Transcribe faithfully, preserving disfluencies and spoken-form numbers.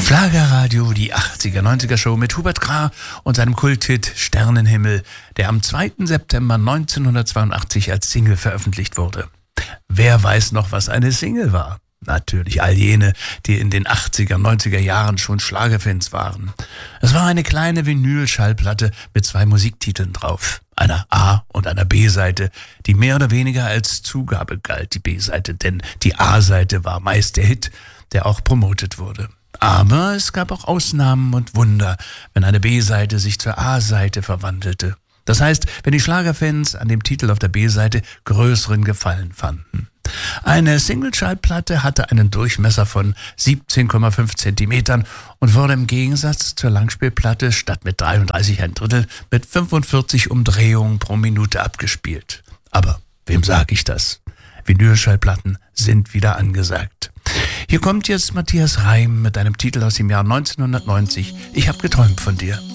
Schlagerradio, die achtziger, neunziger Show mit Hubert Grah und seinem Kulthit Sternenhimmel, der am zweiten September neunzehnhundertzweiundachtzig als Single veröffentlicht wurde. Wer weiß noch, was eine Single war? Natürlich all jene, die in den achtziger, neunziger Jahren schon Schlagerfans waren. Es war eine kleine Vinyl-Schallplatte mit zwei Musiktiteln drauf, einer A- und einer B-Seite, die mehr oder weniger als Zugabe galt, die B-Seite, denn die A-Seite war meist der Hit, der auch promotet wurde. Aber es gab auch Ausnahmen und Wunder, wenn eine B-Seite sich zur A-Seite verwandelte. Das heißt, wenn die Schlagerfans an dem Titel auf der B-Seite größeren Gefallen fanden. Eine Single-Schallplatte hatte einen Durchmesser von siebzehn Komma fünf Zentimetern und wurde im Gegensatz zur Langspielplatte statt mit dreiunddreißig ein Drittel mit fünfundvierzig Umdrehungen pro Minute abgespielt. Aber wem sage ich das? Vinylschallplatten sind wieder angesagt. Hier kommt jetzt Matthias Reim mit einem Titel aus dem Jahr neunzehnhundertneunzig. Ich hab geträumt von dir.